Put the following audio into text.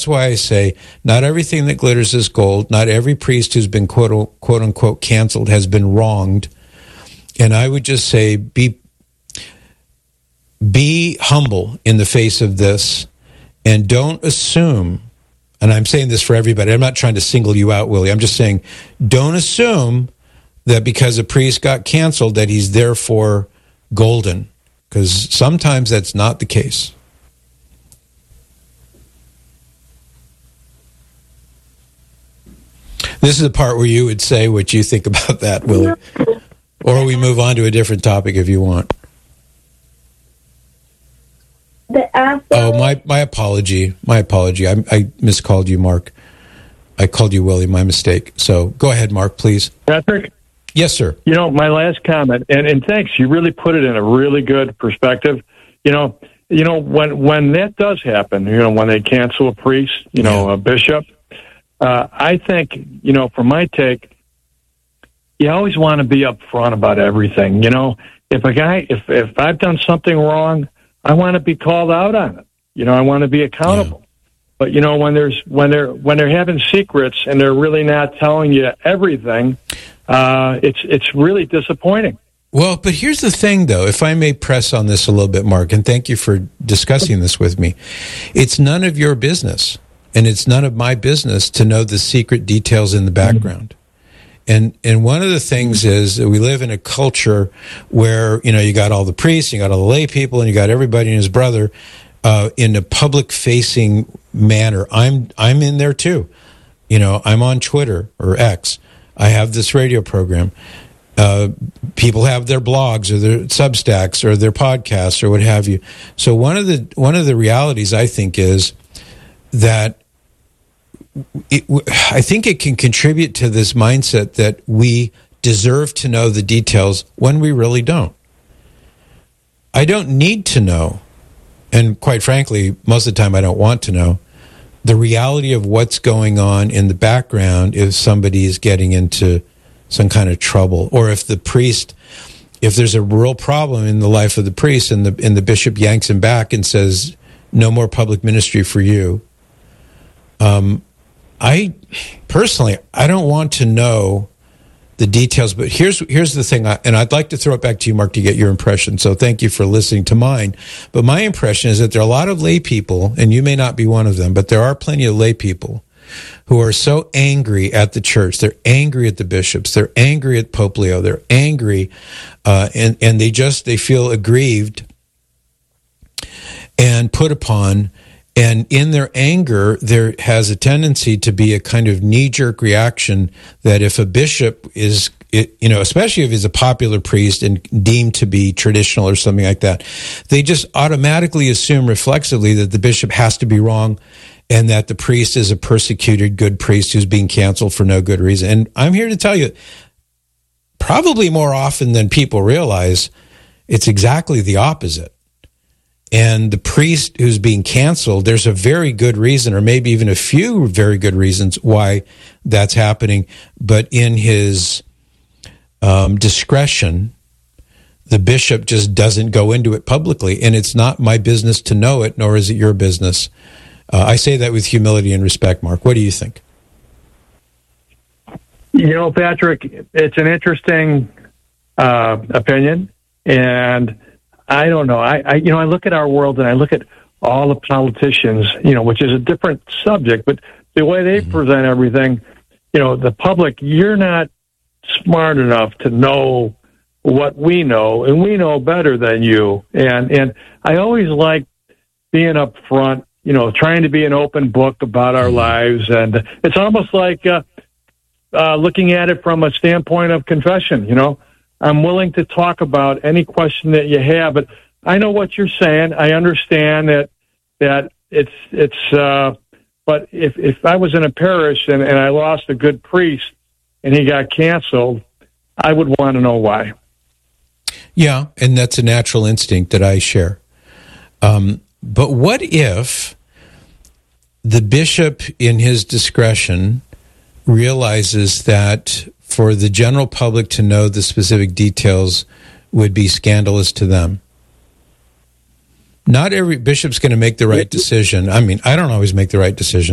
that's why I say not everything that glitters is gold. Not every priest who's been quote unquote canceled has been wronged. And I would just say be humble in the face of this, and don't assume, and I'm saying this for everybody, I'm not trying to single you out, Willie, I'm just saying don't assume that because a priest got canceled that he's therefore golden, because sometimes that's not the case. This is the part where you would say what you think about that, Willie. Or we move on to a different topic if you want. Oh, my apology. My apology. I miscalled you, Mark. I called you Willie. My mistake. So go ahead, Mark, please. Patrick? Yes, sir. You know, my last comment, and thanks, you really put it in a really good perspective. You know, when that does happen, when they cancel a priest, a bishop, I think, from my take, you always want to be upfront about everything. If I've done something wrong, I want to be called out on it. I want to be accountable. Yeah. But when they're having secrets and they're really not telling you everything, it's really disappointing. Well, but here's the thing, though, if I may press on this a little bit, Mark, and thank you for discussing this with me. It's none of your business, and it's none of my business to know the secret details in the background. And one of the things is that we live in a culture where, you got all the priests, you got all the lay people, and you got everybody and his brother in a public-facing manner. I'm in there, too. I'm on Twitter or X. I have this radio program. People have their blogs or their Substacks or their podcasts or what have you. So one of the realities, I think, is that I think it can contribute to this mindset that we deserve to know the details when we really don't. I don't need to know, and quite frankly, most of the time I don't want to know, the reality of what's going on in the background if somebody is getting into some kind of trouble, or if there's a real problem in the life of the priest and the bishop yanks him back and says, no more public ministry for you. I personally, I don't want to know the details, but here's the thing, and I'd like to throw it back to you, Mark, to get your impression. So thank you for listening to mine. But my impression is that there are a lot of lay people, and you may not be one of them, but there are plenty of lay people who are so angry at the church. They're angry at the bishops. They're angry at Pope Leo. They're angry, and they feel aggrieved and put upon. And in their anger, there has a tendency to be a kind of knee-jerk reaction that if a bishop is, especially if he's a popular priest and deemed to be traditional or something like that, they just automatically assume reflexively that the bishop has to be wrong and that the priest is a persecuted good priest who's being canceled for no good reason. And I'm here to tell you, probably more often than people realize, it's exactly the opposite. And the priest who's being canceled, there's a very good reason, or maybe even a few very good reasons why that's happening. But in his discretion, the bishop just doesn't go into it publicly. And it's not my business to know it, nor is it your business. I say that with humility and respect, Mark. What do you think? Patrick, it's an interesting opinion. And I don't know. I look at our world and I look at all the politicians, which is a different subject, but the way they present everything, the public, you're not smart enough to know what we know, and we know better than you. And I always like being up front, trying to be an open book about our lives. And it's almost like looking at it from a standpoint of confession, I'm willing to talk about any question that you have, but I know what you're saying. I understand that it's but if I was in a parish and I lost a good priest and he got canceled, I would want to know why. Yeah, and that's a natural instinct that I share. But what if the bishop, in his discretion, realizes that for the general public to know the specific details would be scandalous to them? Not every bishop's going to make the right decision. I mean, I don't always make the right decision.